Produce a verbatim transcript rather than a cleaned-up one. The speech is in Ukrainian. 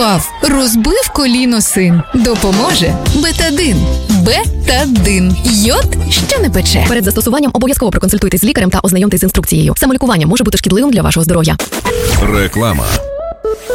Впав, розбив коліно син. Допоможе Бетадин. Бетадин. Йод, що не пече. Перед застосуванням обов'язково проконсультуйтесь з лікарем та ознайомтесь з інструкцією. Самолікування може бути шкідливим для вашого здоров'я. Реклама.